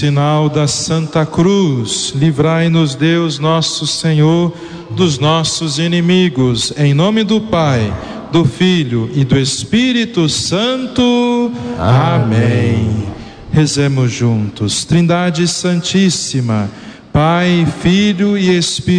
Sinal da Santa Cruz, livrai-nos Deus nosso Senhor dos nossos inimigos, em nome do Pai, do Filho e do Espírito Santo. Amém. Rezemos juntos. Trindade Santíssima, Pai, Filho e Espírito